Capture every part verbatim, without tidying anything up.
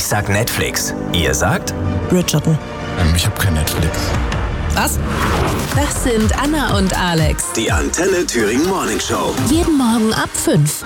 sag Netflix. Ihr sagt? Bridgerton. Ähm, ich habe kein Netflix. Was? Das sind Anna und Alex. Die Antenne Thüringen Morning Show. Jeden Morgen ab fünf.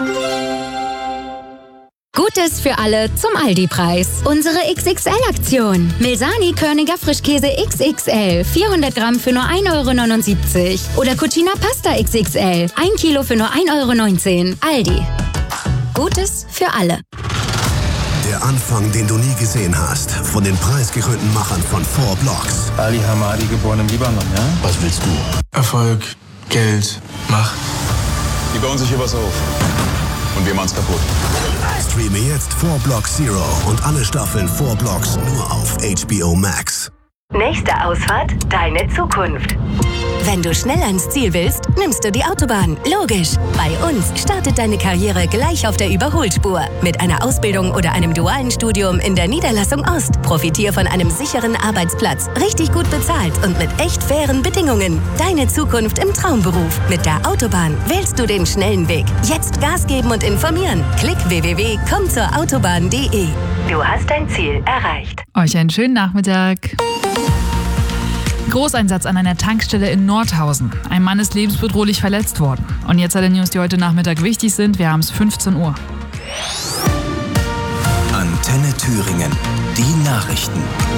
Gutes für alle zum Aldi-Preis. Unsere X X L-Aktion. Milsani Körniger Frischkäse X X L. vierhundert Gramm für nur ein Euro neunundsiebzig. Oder Cucina Pasta X X L. ein Kilo für nur ein Euro neunzehn. Aldi. Gutes für alle. Der Anfang, den du nie gesehen hast. Von den preisgekrönten Machern von Four Blocks. Ali Hamadi, geboren im Libanon, ja? Was willst du? Erfolg, Geld, Macht. Die bauen sich hier was auf. Und wir machen's kaputt. Streame jetzt Four Blocks Zero und alle Staffeln Four Blocks nur auf H B O Max. Nächste Ausfahrt, deine Zukunft. Wenn du schnell ans Ziel willst, nimmst du die Autobahn. Logisch. Bei uns startet deine Karriere gleich auf der Überholspur. Mit einer Ausbildung oder einem dualen Studium in der Niederlassung Ost. Profitier von einem sicheren Arbeitsplatz, richtig gut bezahlt und mit echt fairen Bedingungen. Deine Zukunft im Traumberuf. Mit der Autobahn wählst du den schnellen Weg. Jetzt Gas geben und informieren. Klick w w w punkt komm zur autobahn punkt de. Du hast dein Ziel erreicht. Euch einen schönen Nachmittag. Großeinsatz an einer Tankstelle in Nordhausen. Ein Mann ist lebensbedrohlich verletzt worden. Und jetzt alle News, die heute Nachmittag wichtig sind. Wir haben es fünfzehn Uhr. Antenne Thüringen. Die Nachrichten.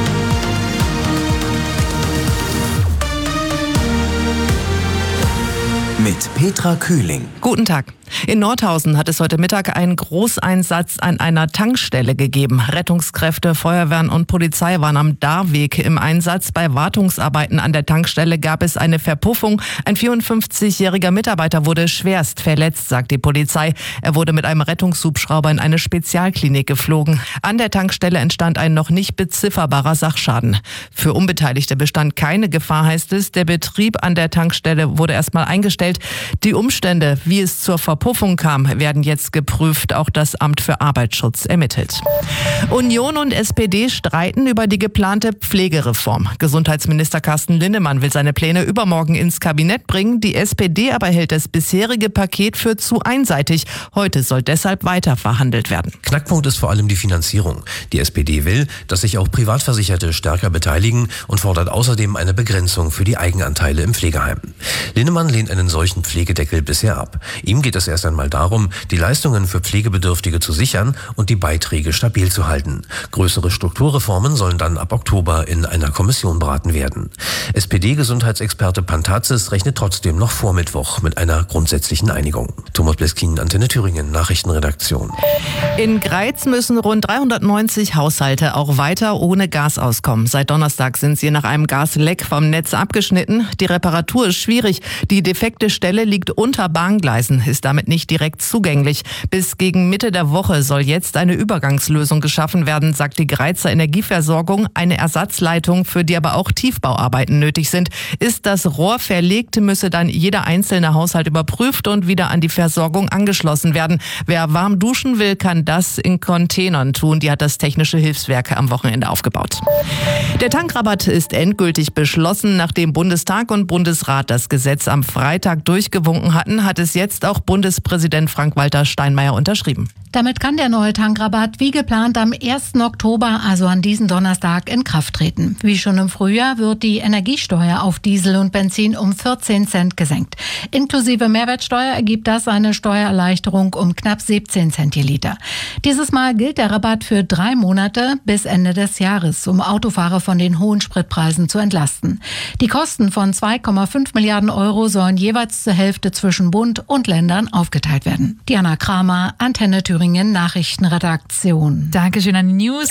Mit Petra Kühling. Guten Tag. In Nordhausen hat es heute Mittag einen Großeinsatz an einer Tankstelle gegeben. Rettungskräfte, Feuerwehren und Polizei waren am Darweg im Einsatz. Bei Wartungsarbeiten an der Tankstelle gab es eine Verpuffung. Ein vierundfünfzigjähriger Mitarbeiter wurde schwerst verletzt, sagt die Polizei. Er wurde mit einem Rettungshubschrauber in eine Spezialklinik geflogen. An der Tankstelle entstand ein noch nicht bezifferbarer Sachschaden. Für Unbeteiligte bestand keine Gefahr, heißt es. Der Betrieb an der Tankstelle wurde erstmal eingestellt. Die Umstände, wie es zur Verpuffung kam, werden jetzt geprüft. Auch das Amt für Arbeitsschutz ermittelt. Union und S P D streiten über die geplante Pflegereform. Gesundheitsminister Carsten Linnemann will seine Pläne übermorgen ins Kabinett bringen. Die S P D aber hält das bisherige Paket für zu einseitig. Heute soll deshalb weiter verhandelt werden. Knackpunkt ist vor allem die Finanzierung. Die S P D will, dass sich auch Privatversicherte stärker beteiligen und fordert außerdem eine Begrenzung für die Eigenanteile im Pflegeheim. Linnemann lehnt einen solchen Pflegedeckel bisher ab. Ihm geht es erst einmal darum, die Leistungen für Pflegebedürftige zu sichern und die Beiträge stabil zu halten. Größere Strukturreformen sollen dann ab Oktober in einer Kommission beraten werden. S P D-Gesundheitsexperte Pantazis rechnet trotzdem noch vor Mittwoch mit einer grundsätzlichen Einigung. Thomas Bleskin, Antenne Thüringen, Nachrichtenredaktion. In Greiz müssen rund dreihundertneunzig Haushalte auch weiter ohne Gas auskommen. Seit Donnerstag sind sie nach einem Gasleck vom Netz abgeschnitten. Die Reparatur ist schwierig. Die defekte Stelle liegt unter Bahngleisen, ist damit nicht direkt zugänglich. Bis gegen Mitte der Woche soll jetzt eine Übergangslösung geschaffen werden, sagt die Greizer Energieversorgung. Eine Ersatzleitung, für die aber auch Tiefbauarbeiten nötig sind. Ist das Rohr verlegt, müsse dann jeder einzelne Haushalt überprüft und wieder an die Versorgung angeschlossen werden. Wer warm duschen will, kann das in Containern tun. Die hat das Technische Hilfswerk am Wochenende aufgebaut. Der Tankrabatt ist endgültig beschlossen. Nachdem Bundestag und Bundesrat das Gesetz am Freitag durchgewunken hatten, hat es jetzt auch Bundespräsident Frank-Walter Steinmeier unterschrieben. Damit kann der neue Tankrabatt wie geplant am ersten Oktober, also an diesem Donnerstag, in Kraft treten. Wie schon im Frühjahr wird die Energiesteuer auf Diesel und Benzin um vierzehn Cent gesenkt. Inklusive Mehrwertsteuer ergibt das eine Steuererleichterung um knapp siebzehn Cent je Liter. Dieses Mal gilt der Rabatt für drei Monate bis Ende des Jahres, um Autofahrer von den hohen Spritpreisen zu entlasten. Die Kosten von zwei Komma fünf Milliarden Euro sollen jeweils zur Hälfte zwischen Bund und Ländern aufgeteilt werden. Diana Kramer, Antenne Thüringen Nachrichtenredaktion. Dankeschön an die News.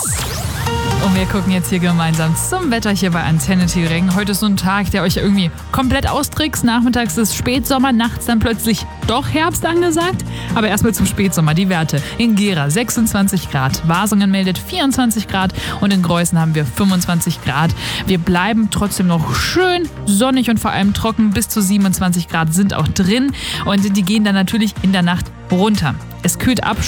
Und wir gucken jetzt hier gemeinsam zum Wetter hier bei Antenne Thüringen. Heute ist so ein Tag, der euch irgendwie komplett austrickst. Nachmittags ist Spätsommer, nachts dann plötzlich doch Herbst angesagt. Aber erstmal zum Spätsommer. Die Werte: in Gera sechsundzwanzig Grad, Wasungen meldet vierundzwanzig Grad und in Greußen haben wir fünfundzwanzig Grad. Wir bleiben trotzdem noch schön sonnig und vor allem trocken. Bis zu siebenundzwanzig Grad sind auch drin und die gehen dann natürlich in der Nacht runter. Es kühlt ab.